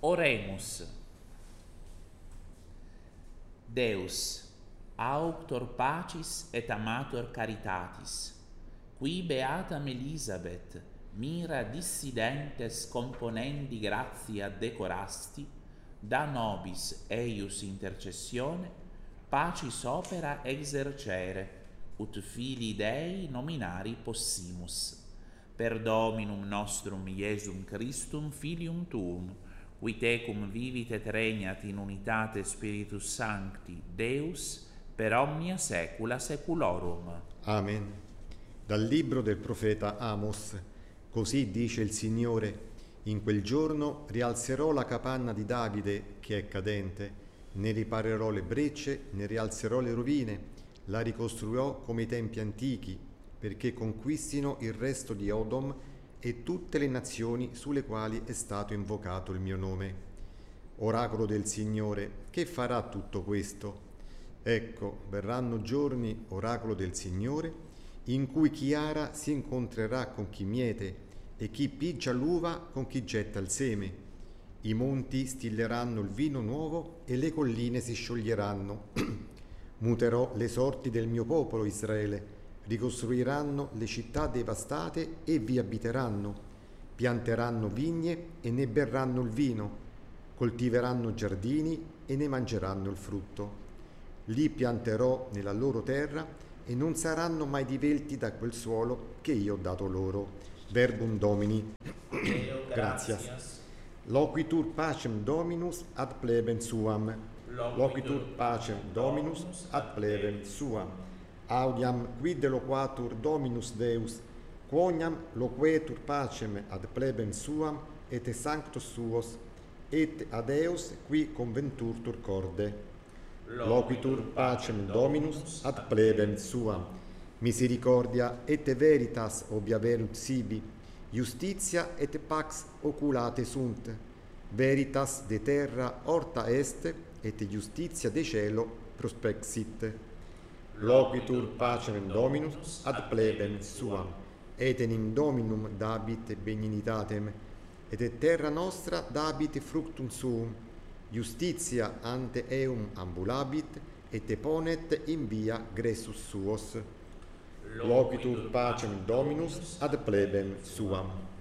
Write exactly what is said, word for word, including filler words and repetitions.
Oremus. Deus, auctor pacis et amator caritatis, qui beatam Elisabeth mira dissidentes componendi gratia decorasti, da nobis eius intercessione, pacis opera exercere, ut filii Dei nominari possimus. Per Dominum nostrum Iesum Christum, Filium Tuum, qui tecum vivit et regnat in unitate Spiritus Sancti, Deus, per omnia saecula saeculorum. Amen. Dal libro del profeta Amos. Così dice il Signore: in quel giorno rialzerò la capanna di Davide che è cadente, ne riparerò le brecce, ne rialzerò le rovine, la ricostruirò come i tempi antichi, perché conquistino il resto di Odom e tutte le nazioni sulle quali è stato invocato il mio nome. Oracolo del Signore, che farà tutto questo? Ecco, verranno giorni, oracolo del Signore, in cui chi ara si incontrerà con chi miete e chi pigia l'uva con chi getta il seme. I monti stilleranno il vino nuovo e le colline si scioglieranno. Muterò le sorti del mio popolo Israele, ricostruiranno le città devastate e vi abiteranno, pianteranno vigne e ne berranno il vino, coltiveranno giardini e ne mangeranno il frutto. Li pianterò nella loro terra e non saranno mai divelti da quel suolo che io ho dato loro. Verbum Domini. Gratias. Loquitur pacem Dominus ad plebem suam. Loquitur pacem Dominus ad plebem suam. Audiam quid loquatur Dominus Deus, quoniam loquetur pacem ad plebem suam et sanctos suos, et ad eos qui conventurtur corde. Loquitur pacem Dominus ad plebem suam. Misericordia et veritas obiaverunt sibi, justitia et pax oculate sunt. Veritas de terra orta est, et justitia de cielo prospexit. Loquitur pacem Dominus ad plebem suam. Etenim Dominum dabit benignitatem, et terra nostra dabit fructum suum. Justitia ante eum ambulabit, et ponet in via gressus suos. Loquitur pacem Dominus ad plebem suam.